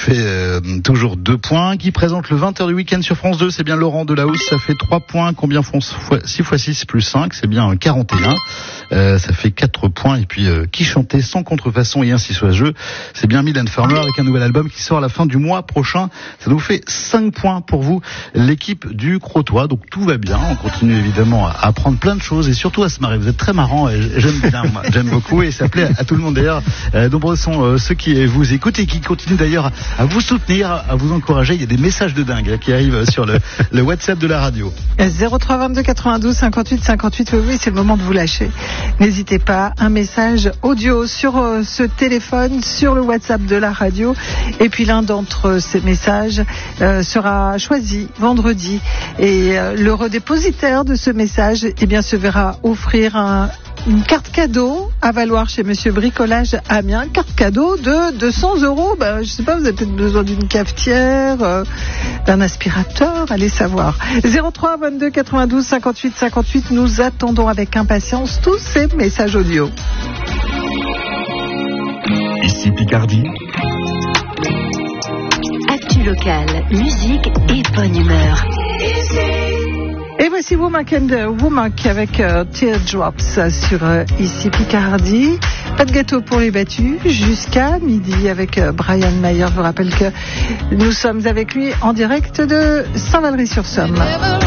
fait toujours 2 points. Qui présente le 20h du week-end sur France 2, c'est bien Laurent Delahousse, ça fait 3 points. Combien font 6 x 6 plus 5, c'est bien 41. Ça fait 4 points. Et puis qui chantait sans contrefaçon et ainsi soit jeu, c'est bien Mylène Farmer avec un nouvel album qui sort à la fin du mois prochain. Ça nous fait 5 points pour vous, l'équipe du Crotoy. Donc tout va bien, on continue évidemment à apprendre plein de choses et surtout à se marrer. Vous êtes très marrant et j'aime bien, moi, j'aime beaucoup et ça plaît à tout le monde d'ailleurs. Nombreux sont ceux qui vous écoutent et qui continuent d'ailleurs à vous soutenir, à vous encourager. Il y a des messages de dingue qui arrivent sur le WhatsApp de la radio. 03 22 92 58 58, oui, c'est le moment de vous lâcher. N'hésitez pas, un message audio sur ce téléphone, sur le WhatsApp de la radio. Et puis l'un d'entre ces messages sera choisi vendredi. Et le redépositaire de ce message se verra offrir une carte cadeau à valoir chez Monsieur Bricolage Amiens. Carte cadeau de 200 €. Je sais pas, vous avez peut-être besoin d'une cafetière, d'un aspirateur, allez savoir. 03 22 92 58 58. Nous attendons avec impatience tous ces messages audio. Ici Picardie. Actu locale, musique et bonne humeur. Et voici Womack avec Teardrops sur Ici Picardie. Pas de gâteau pour les battus jusqu'à midi avec Brian Mayer. Je vous rappelle que nous sommes avec lui en direct de Saint-Valery-sur-Somme.